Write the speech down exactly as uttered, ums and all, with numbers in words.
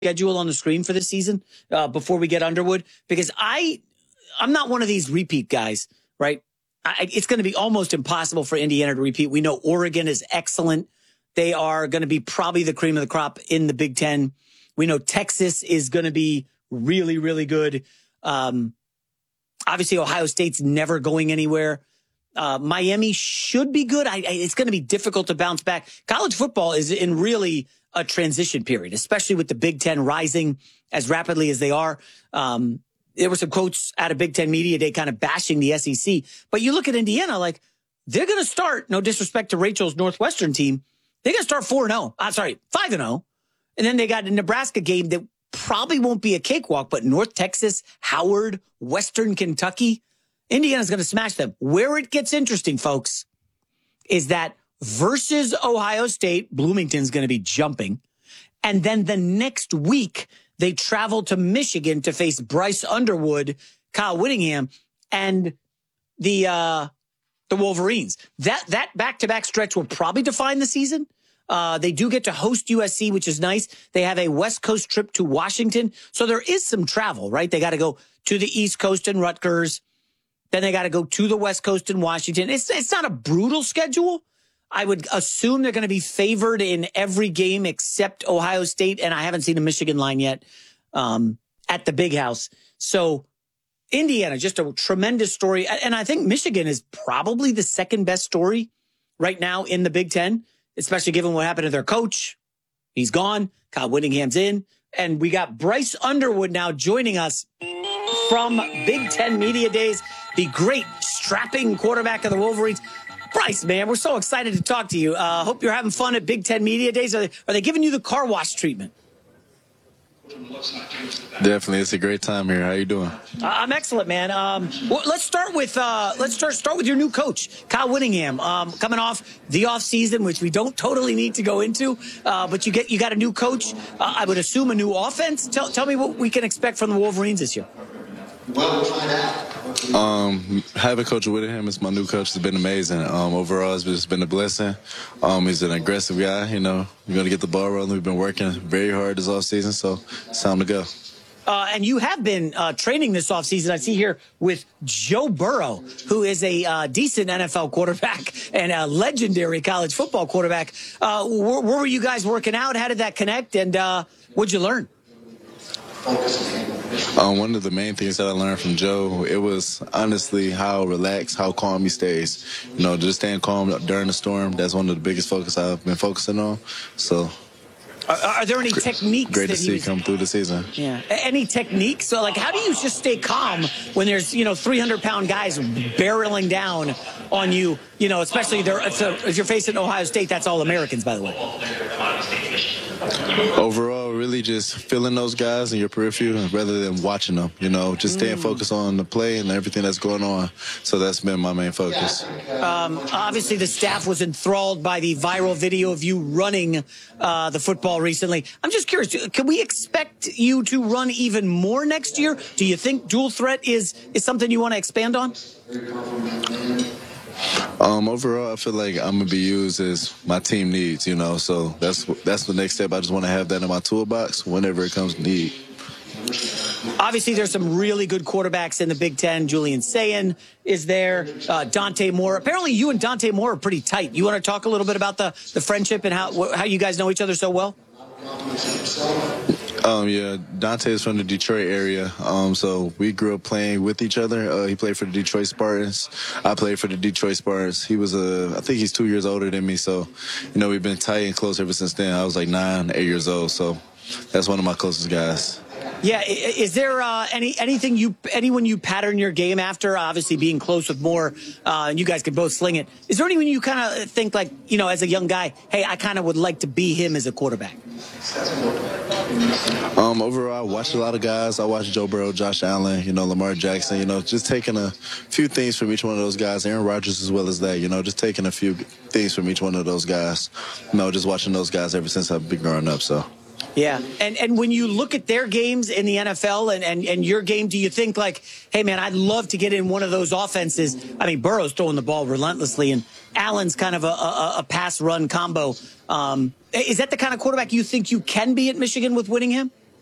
schedule on the screen for this season uh, before we get Underwood? Because I, I'm not one of these repeat guys, right? I, it's going to be almost impossible for Indiana to repeat. We know Oregon is excellent. They are going to be probably the cream of the crop in the Big Ten. We know Texas is going to be really, really good. Um, obviously, Ohio State's never going anywhere. Uh, Miami should be good. I, I, it's going to be difficult to bounce back. College football is in really a transition period, especially with the Big Ten rising as rapidly as they are. Um, there were some quotes out of Big Ten Media Day kind of bashing the S E C. But you look at Indiana, like, they're going to start, no disrespect to Rachel's Northwestern team, they're going to start four and oh. I'm sorry, five and oh. And then they got a Nebraska game that probably won't be a cakewalk, but North Texas, Howard, Western Kentucky, Indiana's going to smash them. Where it gets interesting, folks, is that versus Ohio State, Bloomington's going to be jumping. And then the next week, they travel to Michigan to face Bryce Underwood, Kyle Whittingham, and the uh, the Wolverines. That that back-to-back stretch will probably define the season. Uh, they do get to host U S C, which is nice. They have a West Coast trip to Washington. So there is some travel, right? They got to go to the East Coast and Rutgers. Then they got to go to the West Coast in Washington. It's it's not a brutal schedule. I would assume they're going to be favored in every game except Ohio State, and I haven't seen a Michigan line yet um, at the Big House. So Indiana, just a tremendous story. And I think Michigan is probably the second best story right now in the Big Ten, especially given what happened to their coach. He's gone. Kyle Whittingham's in. And we got Bryce Underwood now joining us from Big Ten Media Days, the great strapping quarterback of the Wolverines. Bryce, man, we're so excited to talk to you. Uh, hope you're having fun at Big Ten Media Days. Are they, are they giving you the car wash treatment? Definitely, it's a great time here. How you doing? Uh, I'm excellent, man. Um, well, let's start with uh, let's start start with your new coach, Kyle Whittingham, um, coming off the off season, which we don't totally need to go into. Uh, but you get you got a new coach. Uh, I would assume a new offense. Tell tell me what we can expect from the Wolverines this year. Well, we'll find out. Um, having Coach Whittingham as my new coach has been amazing. Um, overall, it's just been a blessing. Um, he's an aggressive guy. You know, we're going to get the ball rolling. We've been working very hard this offseason, so it's time to go. Uh, and you have been uh, training this offseason. I see here with Joe Burrow, who is a uh, decent N F L quarterback and a legendary college football quarterback. Uh, where, where were you guys working out? How did that connect? And uh, what'd you learn? Um, one of the main things that I learned from Joe, it was honestly how relaxed, how calm he stays. You know, just staying calm during the storm. That's one of the biggest focus I've been focusing on. So, are, are there any techniques? Great to that see was, come through the season. Yeah, any techniques? So, like, how do you just stay calm when there's you know three hundred pound guys barreling down on you? You know, especially there, if, if you're facing Ohio State, that's all Americans, by the way. Overall, really just feeling those guys in your peripheral rather than watching them, you know, just staying mm. focused on the play and everything that's going on. So that's been my main focus. Um, obviously, the staff was enthralled by the viral video of you running uh, the football recently. I'm just curious, can we expect you to run even more next year? Do you think dual threat is, is something you want to expand on? Um, overall, I feel like I'm going to be used as my team needs, you know, so that's that's the next step. I just want to have that in my toolbox whenever it comes to need. Obviously, there's some really good quarterbacks in the Big Ten. Julian Sayin is there. Uh, Dante Moore. Apparently, you and Dante Moore are pretty tight. You want to talk a little bit about the, the friendship and how how you guys know each other so well? Um, yeah, Dante is from the Detroit area, um, so we grew up playing with each other. Uh, he played for the Detroit Spartans. I played for the Detroit Spartans. He was, uh, I think he's two years older than me, so, you know, we've been tight and close ever since then. I was like nine, eight years old, so that's one of my closest guys. Yeah, is there uh, any anything you anyone you pattern your game after? Obviously, being close with Moore, uh, and you guys can both sling it. Is there anyone you kind of think like, you know, as a young guy, hey, I kind of would like to be him as a quarterback? Um, overall, I watched a lot of guys. I watched Joe Burrow, Josh Allen, you know, Lamar Jackson. You know, just taking a few things from each one of those guys. Aaron Rodgers as well as that. You know, just taking a few things from each one of those guys. You know, just watching those guys ever since I've been growing up. So. Yeah, and and when you look at their games in the N F L and, and, and your game, do you think like, hey, man, I'd love to get in one of those offenses? I mean, Burrow's throwing the ball relentlessly, and Allen's kind of a, a, a pass-run combo. Um, is that the kind of quarterback you think you can be at Michigan with Whittingham?